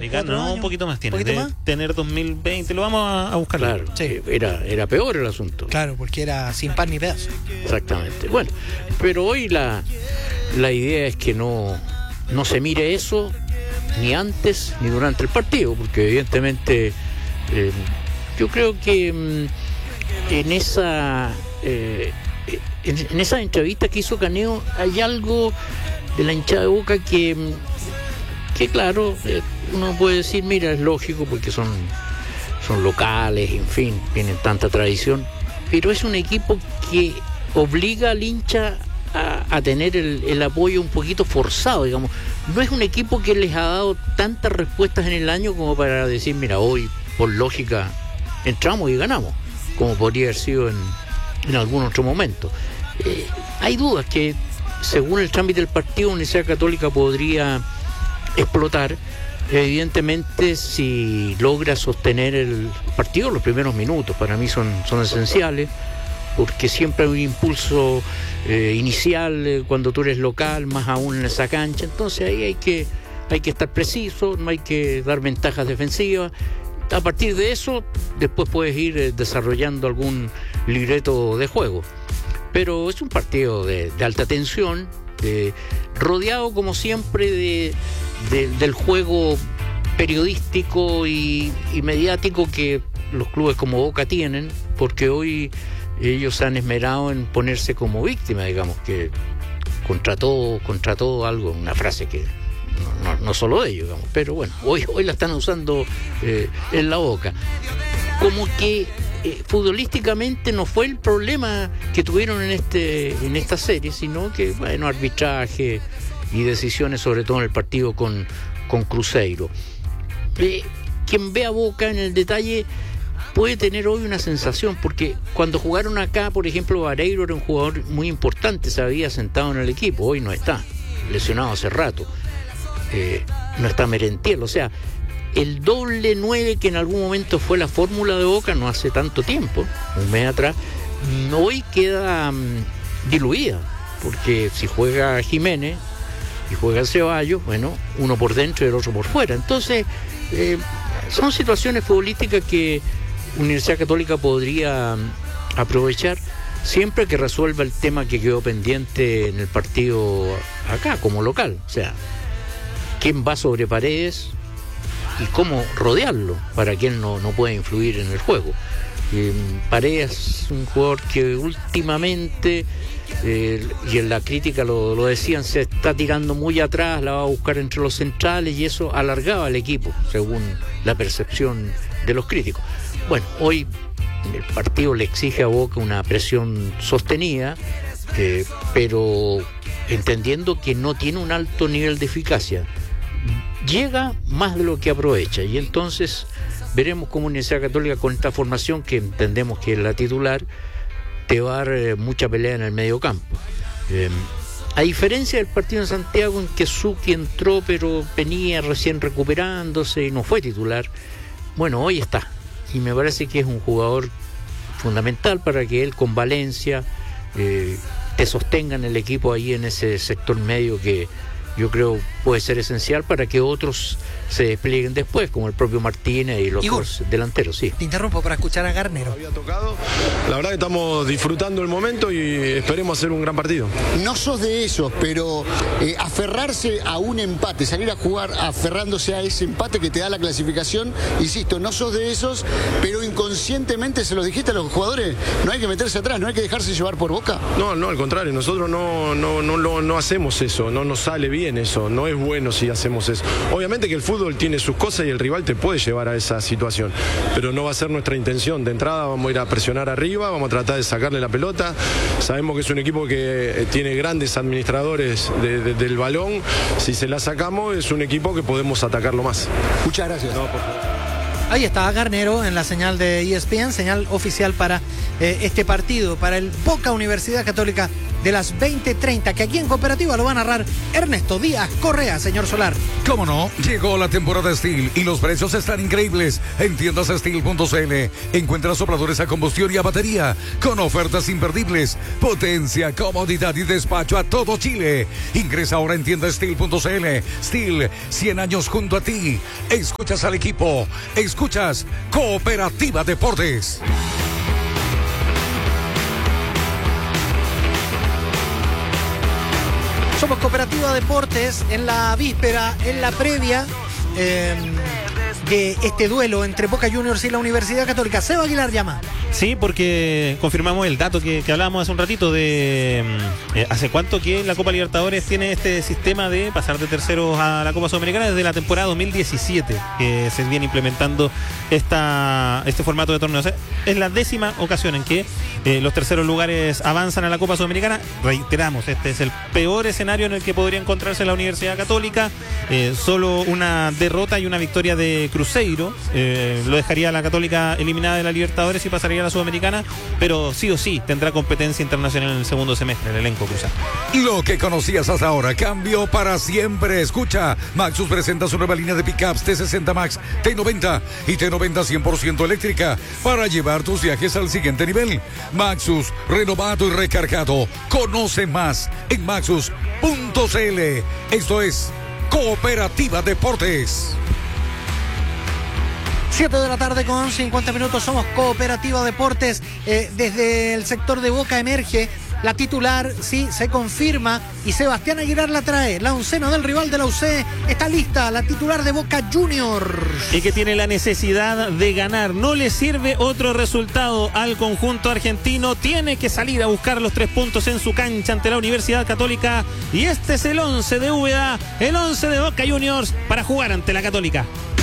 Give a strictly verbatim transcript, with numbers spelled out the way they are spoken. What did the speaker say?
Católica. ¿Cuatro No, años? un poquito más tiene. ¿Poquito De más? tener dos mil veinte. Lo vamos a, a buscar. Claro, Sí. era, era peor el asunto. Claro, porque era sin pan ni pedazo. Exactamente. Bueno, pero hoy la, la idea es que no, no se mire eso ni antes ni durante el partido, porque evidentemente eh, yo creo que mm, en esa eh, en, en esa entrevista que hizo Caneo hay algo de la hinchada de Boca que, que claro, eh, uno puede decir, mira, es lógico porque son, son locales, en fin, tienen tanta tradición, pero es un equipo que obliga al hincha a, a tener el, el apoyo un poquito forzado, digamos. No es un equipo que les ha dado tantas respuestas en el año como para decir, mira, hoy por lógica entramos y ganamos, como podría haber sido en, en algún otro momento. Eh, hay dudas que según el trámite del partido, Universidad Católica podría explotar, evidentemente, si logra sostener el partido. Los primeros minutos para mí son, son esenciales, porque siempre hay un impulso eh, inicial eh, cuando tú eres local, más aún en esa cancha. Entonces ahí hay que, hay que estar preciso, no hay que dar ventajas defensivas. A partir de eso, después puedes ir eh, desarrollando algún libreto de juego. Pero es un partido de, de alta tensión, de, rodeado como siempre de, de, del juego periodístico y, y mediático que los clubes como Boca tienen, porque hoy ellos se han esmerado en ponerse como víctima, digamos, que contra todo, contra todo algo, una frase que no, no, no solo de ellos, digamos, pero bueno, hoy, hoy la están usando eh, en la Boca. Como que eh, futbolísticamente no fue el problema que tuvieron en este en esta serie, sino que, bueno, arbitraje y decisiones, sobre todo en el partido con, con Cruzeiro. Eh, quien ve a Boca en el detalle puede tener hoy una sensación, porque cuando jugaron acá, por ejemplo, Vareiro era un jugador muy importante, se había sentado en el equipo, hoy no está, lesionado hace rato. Eh, no está Merentiel, o sea, el doble nueve que en algún momento fue la fórmula de Boca no hace tanto tiempo, un mes atrás, hoy queda um, diluida, porque si juega Jiménez y juega Ceballos, bueno, uno por dentro y el otro por fuera. Entonces, eh, son situaciones futbolísticas que Universidad Católica podría um, aprovechar siempre que resuelva el tema que quedó pendiente en el partido acá, como local. O sea, quién va sobre Paredes y cómo rodearlo para que él no, no pueda influir en el juego. Eh, Paredes es un jugador que últimamente, eh, y en la crítica lo, lo decían, se está tirando muy atrás, la va a buscar entre los centrales, y eso alargaba el equipo, según la percepción de los críticos. Bueno, hoy el partido le exige a Boca una presión sostenida, eh, pero entendiendo que no tiene un alto nivel de eficacia. Llega más de lo que aprovecha, y entonces veremos cómo Universidad Católica, con esta formación que entendemos que es la titular, te va a dar eh, mucha pelea en el medio campo. Eh, a diferencia del partido en Santiago, en que Suki entró pero venía recién recuperándose y no fue titular, bueno, hoy está, y me parece que es un jugador fundamental para que él con Valencia eh, te sostenga en el equipo ahí en ese sector medio que yo creo puede ser esencial para que otros se desplieguen después, como el propio Martínez y los Igor, dos delanteros. Sí. Te interrumpo para escuchar a Garnero. Había tocado. La verdad que estamos disfrutando el momento y esperemos hacer un gran partido. No sos de esos, pero eh, aferrarse a un empate, salir a jugar aferrándose a ese empate que te da la clasificación, insisto, no sos de esos, pero inconscientemente se lo dijiste a los jugadores, no hay que meterse atrás, no hay que dejarse llevar por Boca. No, no, al contrario, nosotros no, no, no, no, no hacemos eso, no nos sale bien eso, no es bueno si hacemos eso. Obviamente que el fútbol tiene sus cosas y el rival te puede llevar a esa situación, pero no va a ser nuestra intención. De entrada vamos a ir a presionar arriba, vamos a tratar de sacarle la pelota. Sabemos que es un equipo que tiene grandes administradores de, de, del balón. Si se la sacamos es un equipo que podemos atacarlo más. Muchas gracias. No, por favor. Ahí está Garnero en la señal de E S P N, señal oficial para eh, este partido, para el Boca Universidad Católica de las veinte treinta, que aquí en Cooperativa lo va a narrar Ernesto Díaz Correa, señor Solar. ¿Cómo no? Llegó la temporada Steel y los precios están increíbles. En tiendas steel punto c l encuentras sopladores a combustión y a batería con ofertas imperdibles, potencia, comodidad y despacho a todo Chile. Ingresa ahora en tienda steel punto c l. Steel, cien años junto a ti. Escuchas al equipo, escuchas Cooperativa Deportes. Somos Cooperativa Deportes en la víspera, en la previa eh, de este duelo entre Boca Juniors y la Universidad Católica. Seba Aguilar llama. Sí, porque confirmamos el dato que, que hablábamos hace un ratito de eh, hace cuánto que la Copa Libertadores tiene este sistema de pasar de terceros a la Copa Sudamericana. Desde la temporada dos mil diecisiete que se viene implementando esta, este formato de torneo. O sea, es la décima ocasión en que eh, los terceros lugares avanzan a la Copa Sudamericana. Reiteramos, este es el peor escenario en el que podría encontrarse la Universidad Católica. Eh, solo una derrota y una victoria de Cruzeiro eh, lo dejaría a la Católica eliminada de la Libertadores y pasaría a la Sudamericana, pero sí o sí tendrá competencia internacional en el segundo semestre, el elenco cruzado. Lo que conocías hasta ahora cambió para siempre. Escucha, Maxus presenta su nueva línea de pickups T sesenta Max, T noventa y T noventa cien por ciento eléctrica para llevar tus viajes al siguiente nivel. Maxus, renovado y recargado. Conoce más en maxus punto c l. Esto es Cooperativa Deportes. siete de la tarde con cincuenta minutos, somos Cooperativa Deportes. Eh, desde el sector de Boca emerge la titular, sí, se confirma, y Sebastián Aguilar la trae. La oncena del rival de la U C está lista, la titular de Boca Juniors. Y que tiene la necesidad de ganar. No le sirve otro resultado al conjunto argentino. Tiene que salir a buscar los tres puntos en su cancha ante la Universidad Católica. Y este es el once de Úbeda, el once de Boca Juniors para jugar ante la Católica.